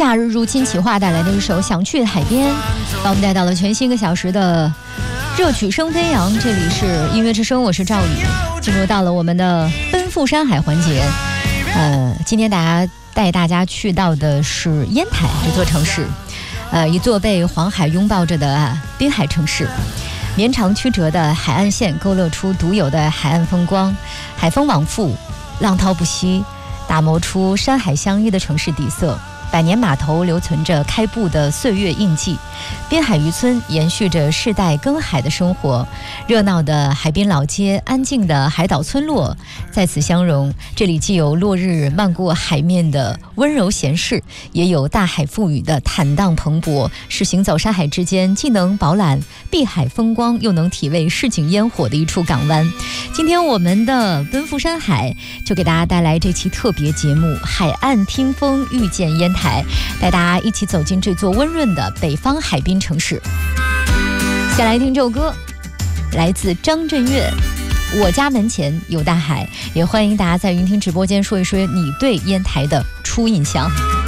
夏日入侵企划带来的一首《想去海边》，把我们带到了全新1个小时的热曲声飞扬。这里是音乐之声，我是赵宇，进入到了我们的奔赴山海环节。今天带大家去到的是烟台这座城市，一座被黄海拥抱着的滨海城市。绵长曲折的海岸线勾勒出独有的海岸风光，海风往复，浪涛不息，打磨出山海相依的城市底色。百年码头留存着开埠的岁月印记，滨海渔村延续着世代耕海的生活，热闹的海滨老街，安静的海岛村落在此相融。这里既有落日漫过海面的温柔闲适，也有大海赋予的坦荡蓬勃，是行走山海之间既能饱览碧海风光，又能体味市井烟火的一处港湾。今天我们的奔赴山海就给大家带来这期特别节目《海岸听风遇见烟台》，带大家一起走进这座温润的北方海滨城市。先来听这首歌，来自张震岳，我家门前有大海。也欢迎大家在云听直播间说一说你对烟台的初印象。